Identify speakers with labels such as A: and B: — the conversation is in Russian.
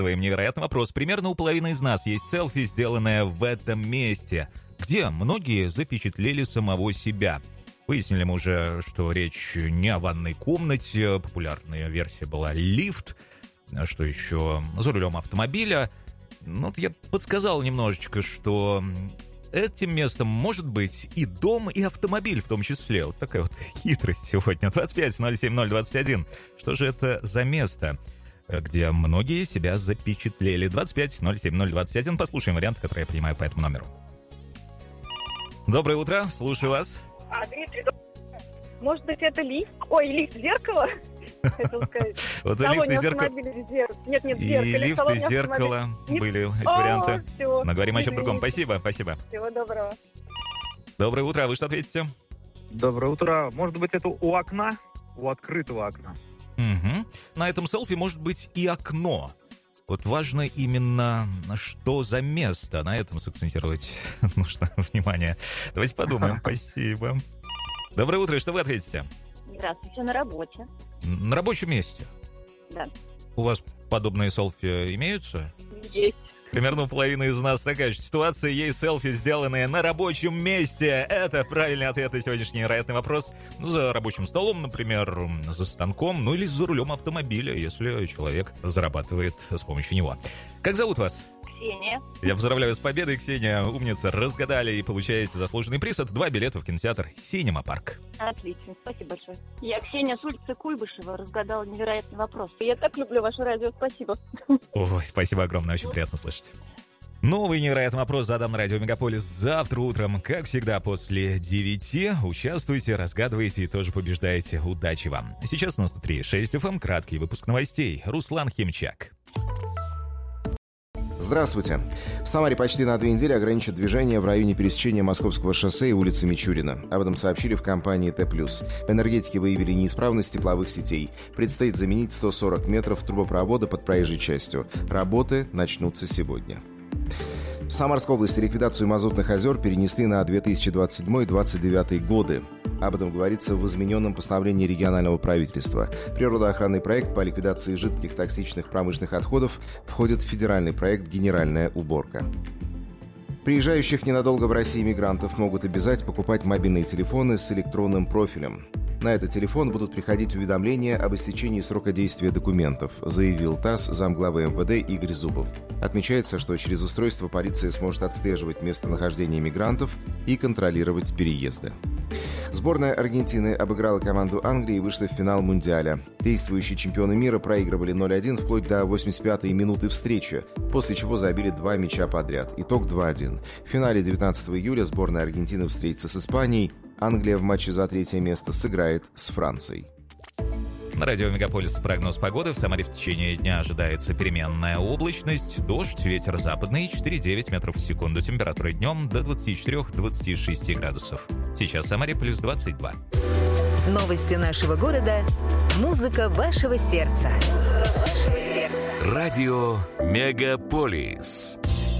A: Невероятный вопрос. Примерно у половины из нас есть селфи, сделанное в этом месте, где многие запечатлели самого себя. Выяснили мы уже, что речь не о ванной комнате, популярная версия была лифт, что еще за рулем автомобиля. Вот я подсказал немножечко, что этим местом может быть и дом, и автомобиль в том числе. Вот такая вот хитрость сегодня. 25-07-021. Что же это за место, где многие себя запечатлели? 25-07-021. Послушаем вариант, который я принимаю по этому номеру. Доброе утро, слушаю вас.
B: Дмитрий, может быть, это лифт? Ой, лифт, зеркало? Хотел сказать.
A: Вот и лифт, и зеркало.
B: Нет,
A: и лифт, и зеркало были эти варианты. Мы говорим о чем другом. Спасибо.
B: Всего доброго.
A: Доброе утро, а вы что ответите?
C: Доброе утро. Может быть, это у окна? У открытого окна.
A: Угу. На этом селфи может быть и окно. Вот важно именно, что за место. На этом сакцентировать нужно внимание. Давайте подумаем. Спасибо. Доброе утро. Что вы ответите?
D: Здравствуйте, на работе.
A: На рабочем месте?
D: Да.
A: У вас подобные селфи имеются?
D: Есть.
A: Примерно у половины из нас такая же ситуация. Есть селфи, сделанные на рабочем месте. Это правильный ответ на сегодняшний невероятный вопрос. За рабочим столом, например, за станком, ну или за рулем автомобиля, если человек зарабатывает с помощью него. Как зовут вас?
D: Ксения.
A: Я поздравляю с победой, Ксения. Умница, разгадали и получаете заслуженный приз. Это 2 билета в кинотеатр «Синема Парк».
D: Отлично, спасибо большое. Я Ксения с улицы Куйбышева, разгадала невероятный вопрос. Я так люблю ваше радио, спасибо.
A: Ой, спасибо огромное, очень приятно слышать. Новый невероятный вопрос задам на радио Мегаполис завтра утром. Как всегда, после 9. Участвуйте, разгадывайте и тоже побеждаете. Удачи вам. Сейчас у нас 103.6 FM, краткий выпуск новостей. Руслан Химчак.
E: Здравствуйте. В Самаре почти на 2 недели ограничат движение в районе пересечения Московского шоссе и улицы Мичурина. Об этом сообщили в компании Т+. Энергетики выявили неисправность тепловых сетей. Предстоит заменить 140 метров трубопровода под проезжей частью. Работы начнутся сегодня. В Самарской области ликвидацию Мазутных озер перенесли на 2027-2029 годы. Об этом говорится в измененном постановлении регионального правительства. Природоохранный проект по ликвидации жидких токсичных промышленных отходов входит в федеральный проект «Генеральная уборка». Приезжающих ненадолго в Россию мигрантов могут обязать покупать мобильные телефоны с электронным профилем. На этот телефон будут приходить уведомления об истечении срока действия документов, заявил ТАСС замглавы МВД Игорь Зубов. Отмечается, что через устройство полиция сможет отслеживать местонахождение мигрантов и контролировать переезды. Сборная Аргентины обыграла команду Англии и вышла в финал Мундиаля. Действующие чемпионы мира проигрывали 0-1 вплоть до 85-й минуты встречи, после чего забили 2 мяча подряд. Итог 2-1. В финале 19 июля сборная Аргентины встретится с Испанией. Англия в матче за 3 место сыграет с Францией.
A: На радио Мегаполис прогноз погоды. В Самаре в течение дня ожидается переменная облачность, дождь, ветер западный 4,9 метров в секунду. Температура днем до 24-26 градусов. Сейчас в Самаре плюс 22.
F: Новости нашего города. Музыка вашего сердца.
G: Радио Мегаполис.